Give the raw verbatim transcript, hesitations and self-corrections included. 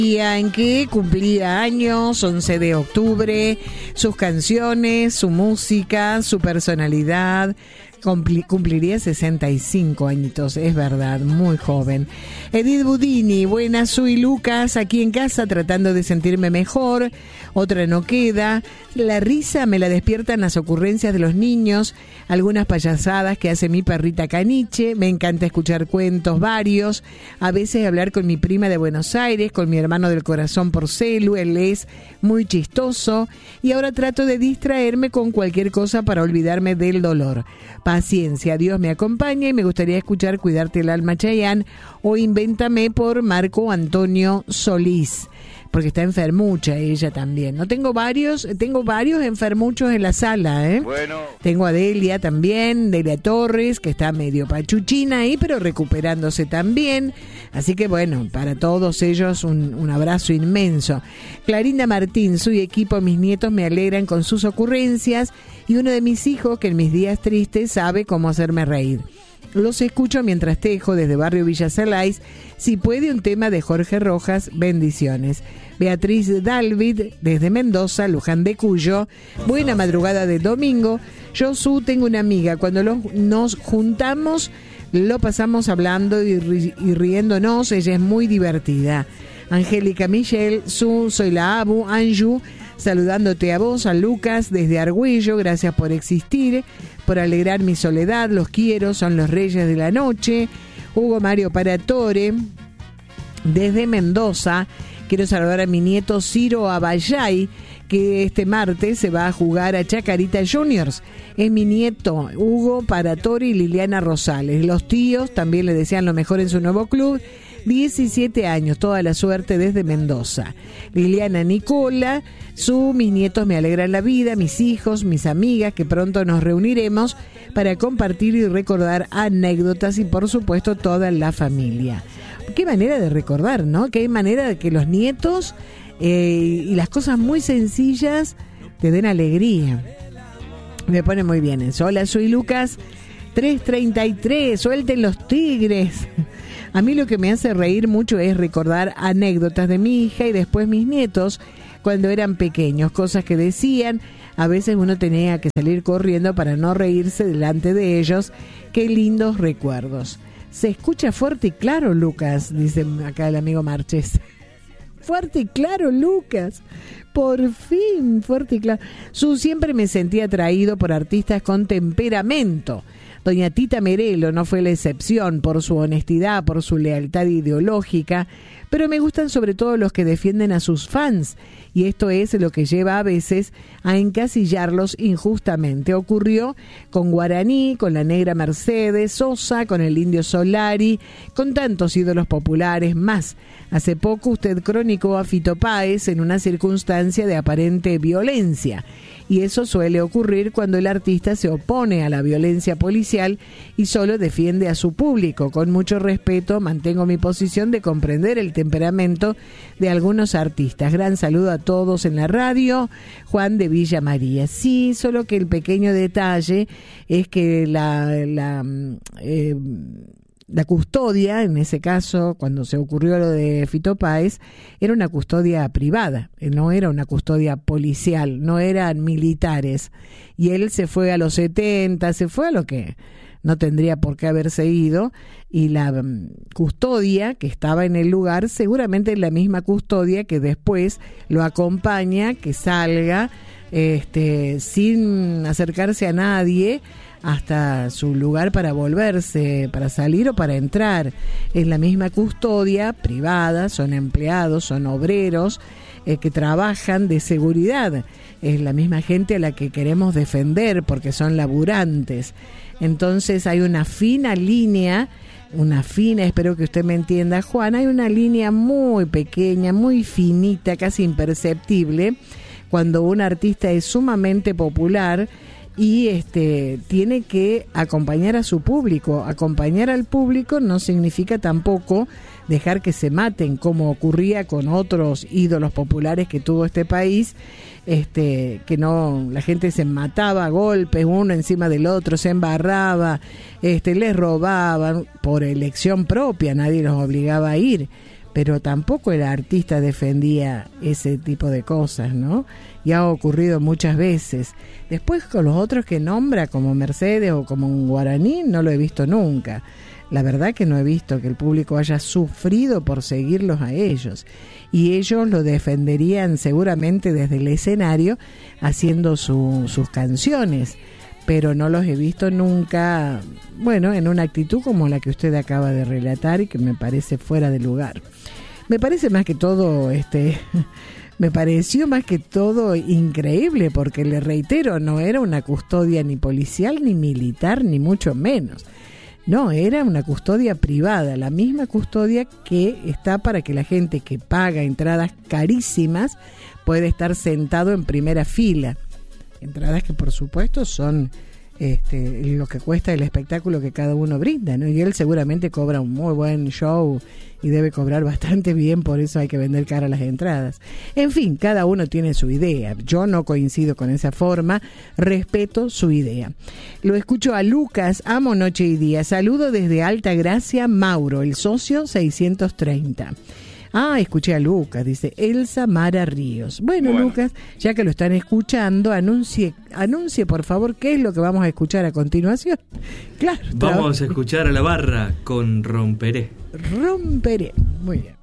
Día en que cumplía años, once de octubre, sus canciones, su música, su personalidad. Cumpli- cumpliría sesenta y cinco añitos, es verdad, muy joven. Edith Budini, buenas, soy Lucas, aquí en casa tratando de sentirme mejor, otra no queda. La risa me la despiertan las ocurrencias de los niños, algunas payasadas que hace mi perrita Caniche, me encanta escuchar cuentos varios, a veces hablar con mi prima de Buenos Aires, con mi hermano del corazón por celu, él es muy chistoso, y ahora trato de distraerme con cualquier cosa para olvidarme del dolor. Paciencia, Dios me acompaña y me gustaría escuchar Cuidarte el alma, Chayanne, o Invéntame por Marco Antonio Solís, porque está enfermucha ella también. No tengo varios, tengo varios enfermuchos en la sala, ¿eh? Bueno. Tengo a Delia también, Delia Torres, que está medio pachuchina ahí, pero recuperándose también. Así que bueno, para todos ellos un, un abrazo inmenso. Clarinda Martín, su equipo, mis nietos me alegran con sus ocurrencias y uno de mis hijos que en mis días tristes sabe cómo hacerme reír. Los escucho mientras tejo desde Barrio Villa Salais. Si puede, un tema de Jorge Rojas, bendiciones. Beatriz Dalvid, desde Mendoza, Luján de Cuyo. Buena madrugada de domingo. Yo, Su, tengo una amiga. Cuando los, nos juntamos, lo pasamos hablando y, ri, y riéndonos. Ella es muy divertida. Angélica Michelle, Su, soy la Abu, Anju, saludándote a vos, a Lucas, desde Argüello. Gracias por existir, por alegrar mi soledad, los quiero, son los reyes de la noche. Hugo Mario Paratore, desde Mendoza, quiero saludar a mi nieto Ciro Abayay, que este martes se va a jugar a Chacarita Juniors. Es mi nieto Hugo Paratore y Liliana Rosales. Los tíos también le desean lo mejor en su nuevo club. diecisiete años, toda la suerte desde Mendoza. Liliana Nicola, su, mis nietos me alegran la vida, mis hijos, mis amigas, que pronto nos reuniremos para compartir y recordar anécdotas y por supuesto toda la familia. Qué manera de recordar, ¿no? Qué manera de que los nietos eh, y las cosas muy sencillas te den alegría. Me pone muy bien eso. Hola, soy Lucas, tres treinta y tres, suelten los tigres. A mí lo que me hace reír mucho es recordar anécdotas de mi hija y después mis nietos cuando eran pequeños, cosas que decían. A veces uno tenía que salir corriendo para no reírse delante de ellos. Qué lindos recuerdos. Se escucha fuerte y claro, Lucas, dice acá el amigo Marches. Fuerte y claro, Lucas. Por fin, fuerte y claro. Su, siempre me sentí atraído por artistas con temperamento. Doña Tita Merelo no fue la excepción por su honestidad, por su lealtad ideológica, pero me gustan sobre todo los que defienden a sus fans, y esto es lo que lleva a veces a encasillarlos injustamente. Ocurrió con Guaraní, con la negra Mercedes Sosa, con el indio Solari, con tantos ídolos populares más. Hace poco usted cronicó a Fito Páez en una circunstancia de aparente violencia, y eso suele ocurrir cuando el artista se opone a la violencia policial y solo defiende a su público. Con mucho respeto, mantengo mi posición de comprender el temperamento de algunos artistas. Gran saludo a todos en la radio. Juan de Villa María. Sí, solo que el pequeño detalle es que la... la eh, La custodia, en ese caso, cuando se ocurrió lo de Fito Páez, era una custodia privada, no era una custodia policial, no eran militares. Y él se fue a los setenta, se fue a lo que no tendría por qué haberse ido, y la um, custodia que estaba en el lugar seguramente es la misma custodia que después lo acompaña, que salga este, sin acercarse a nadie, hasta su lugar para volverse, para salir o para entrar. Es la misma custodia privada, son empleados, son obreros eh, que trabajan de seguridad. Es la misma gente a la que queremos defender porque son laburantes. Entonces hay una fina línea, una fina, espero que usted me entienda, Juan, hay una línea muy pequeña, muy finita, casi imperceptible, cuando un artista es sumamente popular y este tiene que acompañar a su público. Acompañar al público no significa tampoco dejar que se maten, como ocurría con otros ídolos populares que tuvo este país, este que no, la gente se mataba a golpes uno encima del otro, se embarraba, este les robaban por elección propia, nadie los obligaba a ir, pero tampoco el artista defendía ese tipo de cosas, ¿no? Y ha ocurrido muchas veces. Después con los otros que nombra, como Mercedes o como un Guaraní, no lo he visto nunca. La verdad que no he visto que el público haya sufrido por seguirlos a ellos. Y ellos lo defenderían seguramente desde el escenario haciendo su, sus canciones. Pero no los he visto nunca, bueno, en una actitud como la que usted acaba de relatar y que me parece fuera de lugar. Me parece más que todo, este, me pareció más que todo increíble, porque le reitero, no era una custodia ni policial ni militar, ni mucho menos. No, era una custodia privada, la misma custodia que está para que la gente que paga entradas carísimas pueda estar sentado en primera fila. Entradas que por supuesto son este, lo que cuesta el espectáculo que cada uno brinda, ¿no? Y él seguramente cobra un muy buen show y debe cobrar bastante bien, por eso hay que vender cara las entradas. En fin, cada uno tiene su idea. Yo no coincido con esa forma, respeto su idea. Lo escucho a Lucas, amo Noche y Día. Saludo desde Alta Gracia, Mauro, el socio seiscientos treinta. Ah, escuché a Lucas, dice Elsa Mara Ríos. Bueno, bueno, Lucas, ya que lo están escuchando, anuncie, anuncie por favor qué es lo que vamos a escuchar a continuación. Claro. Vamos a escuchar a La Barra con Romperé. Romperé, muy bien.